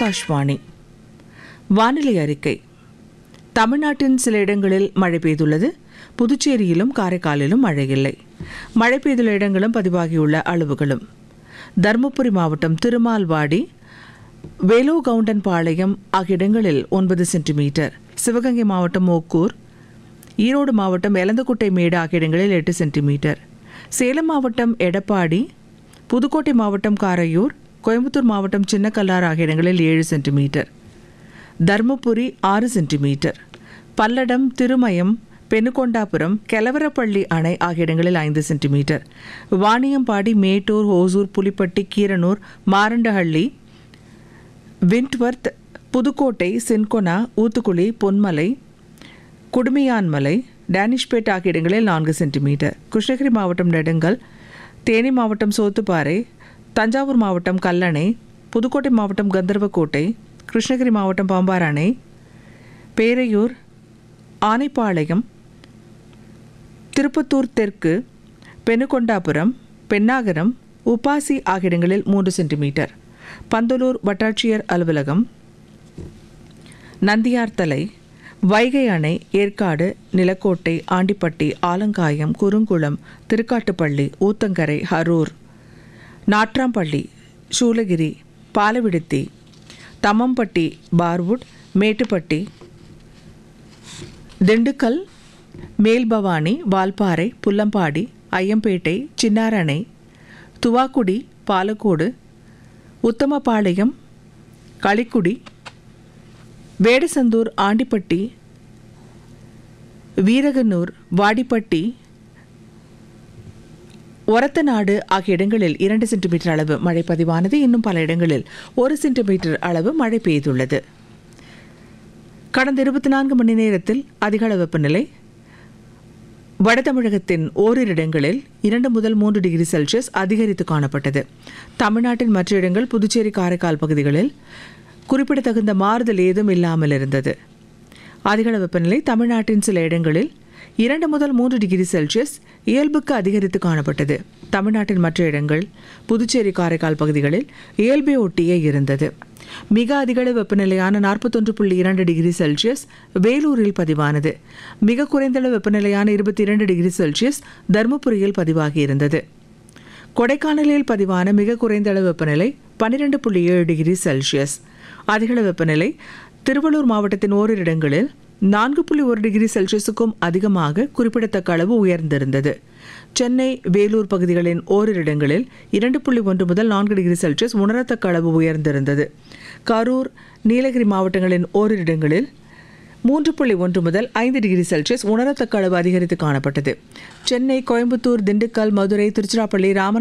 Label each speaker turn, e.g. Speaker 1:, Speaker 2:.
Speaker 1: ஆகாஷ்வாணி. வானிலை அறிக்கை. தமிழ்நாட்டின் சில இடங்களில் மழை பெய்துள்ளது. புதுச்சேரியிலும் காரைக்காலிலும் மழை இல்லை. மழை பெய்துள்ள இடங்களும் பதிவாகியுள்ள அளவுகளும்: தருமபுரி மாவட்டம் திருமால்வாடி, வேலோகவுண்டன்பாளையம் ஆகிய இடங்களில் 9 சென்டிமீட்டர், சிவகங்கை மாவட்டம் ஓக்கூர், ஈரோடு மாவட்டம் எலந்தக்குட்டை மேடு ஆகிய இடங்களில் 8 சென்டிமீட்டர், சேலம் மாவட்டம் எடப்பாடி, புதுக்கோட்டை மாவட்டம் காரையூர், கோயம்புத்தூர் மாவட்டம் சின்னக்கல்லார் ஆகிய இடங்களில் 7 சென்டிமீட்டர், தர்மபுரி 6 சென்டிமீட்டர், பல்லடம், திருமயம், பெனுகொண்டாபுரம், கெலவரப்பள்ளி அணை ஆகிய இடங்களில் 5 சென்டிமீட்டர், வாணியம்பாடி, மேட்டூர், ஓசூர், புலிப்பட்டி, கீரனூர், மாரண்டஹள்ளி, விண்ட்வர்த், புதுக்கோட்டை, சின்கொனா, ஊத்துக்குளி, பொன்மலை, குடுமியான்மலை, டேனிஷ்பேட் ஆகிய இடங்களில் 4 சென்டிமீட்டர், கிருஷ்ணகிரி மாவட்டம் நெடுங்கல், தேனி மாவட்டம் சோத்துப்பாறை, தஞ்சாவூர் மாவட்டம் கல்லணை, புதுக்கோட்டை மாவட்டம் கந்தர்வக்கோட்டை, கிருஷ்ணகிரி மாவட்டம் பாம்பார் அணை, பேரையூர், ஆனைப்பாளையம், திருப்பத்தூர் தெற்கு, பெனுகொண்டாபுரம், பென்னாகரம், உப்பாசி ஆகிய இடங்களில் 3 சென்டிமீட்டர், பந்தலூர் வட்டாட்சியர் அலுவலகம், நந்தியார்த்தலை, வைகை அணை, ஏற்காடு, நிலக்கோட்டை, ஆண்டிப்பட்டி, ஆலங்காயம், குறுங்குளம், திருக்காட்டுப்பள்ளி, ஊத்தங்கரை, அரூர், நாட்ராம்பள்ளி, சூளகிரி, பாலவிடுத்தி, தம்மம்பட்டி, பார்வுட், மேட்டுப்பட்டி, திண்டுக்கல், மேல்பவானி, வால்பாறை, புல்லம்பாடி, ஐயம்பேட்டை, சின்னாரணை, துவாக்குடி, பாலக்கோடு, உத்தமபாளையம், களிக்குடி, வேடசந்தூர், ஆண்டிப்பட்டி, வீரகனூர், வாடிப்பட்டி, ஒரத்தநாடு ஆகிய இடங்களில் 2 சென்டிமீட்டர் அளவு மழை பதிவானது. இன்னும் பல இடங்களில் 1 சென்டிமீட்டர் அளவு மழை பெய்துள்ளது. கடந்த 24 மணி நேரத்தில் அதிகளவு வெப்பநிலை வட தமிழகத்தின் ஓரிரு இடங்களில் 2 முதல் 3 டிகிரி செல்சியஸ் அதிகரித்து காணப்பட்டது. தமிழ்நாட்டின் மற்ற இடங்கள், புதுச்சேரி, காரைக்கால் பகுதிகளில் குறிப்பிடத்தகுந்த மாறுதல் ஏதும் இல்லாமல் இருந்தது. அதிகளவு வெப்பநிலை தமிழ்நாட்டின் சில இடங்களில் 2 முதல் 3 டிகிரி செல்சியஸ் இயல்புக்கு அதிகரித்து காணப்பட்டது. தமிழ்நாட்டின் மற்ற இடங்கள், புதுச்சேரி, காரைக்கால் பகுதிகளில் இயல்பை ஒட்டியே இருந்தது. மிக அதிகளவு வெப்பநிலையான 41.2 டிகிரி செல்சியஸ் வேலூரில் பதிவானது. மிக குறைந்தளவு வெப்பநிலையான 22 டிகிரி செல்சியஸ் தருமபுரியில் பதிவாகியிருந்தது. கொடைக்கானலில் பதிவான மிக குறைந்த அளவு வெப்பநிலை 12.7 டிகிரி செல்சியஸ். அதிகளவு வெப்பநிலை திருவள்ளூர் மாவட்டத்தின் ஓரிரு இடங்களில் 4.1 டிகிரி செல்சியஸுக்கும் அதிகமாக குறிப்பிடத்தக்க அளவு உயர்ந்திருந்தது. சென்னை, வேலூர் பகுதிகளின் ஓரிரு இடங்களில் 2.1 முதல் 4 டிகிரி செல்சியஸ் உணரத்தக்க அளவு உயர்ந்திருந்தது. கரூர், நீலகிரி மாவட்டங்களின் ஓரிரு இடங்களில் 3.1 முதல் 5 டிகிரி செல்சியஸ் உணரத்தக்க அளவு அதிகரித்து காணப்பட்டது. சென்னை, கோயம்புத்தூர், திண்டுக்கல், மதுரை, திருச்சிராப்பள்ளி, ராமநாதபுரம்